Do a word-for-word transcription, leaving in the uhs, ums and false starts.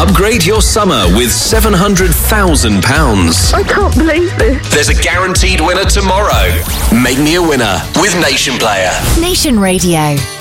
Upgrade your summer with seven hundred thousand pounds. I can't believe this. There's a guaranteed winner tomorrow. Make me a winner with Nation Player. Nation Radio.